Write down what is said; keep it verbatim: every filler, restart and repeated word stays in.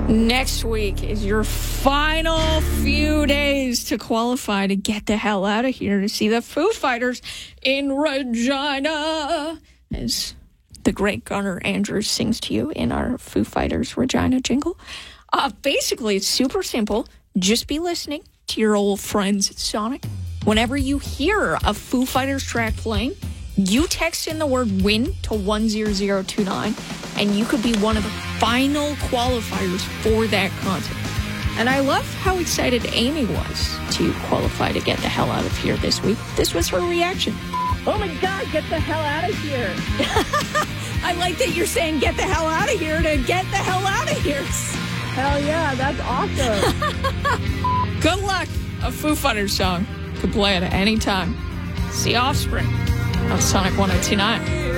Next week is your final few days to qualify to get the hell out of here to see the Foo Fighters in Regina. As the great Gunnar Andrews sings to you in our Foo Fighters Regina jingle. Uh, basically, it's super simple. Just be listening to your old friends at Sonic. Whenever you hear a Foo Fighters track playing, you text in the word win to one zero zero two nine, and you could be one of the final qualifiers for that concert. And I love how excited Amy was to qualify to get the hell out of here this week. This was her reaction. Oh my God, get the hell out of here. I like that you're saying get the hell out of here to get the hell out of here. Hell yeah, that's awesome. Good luck. A Foo Fighters song. Could play it at any time. See Offspring on Sonic one oh two nine.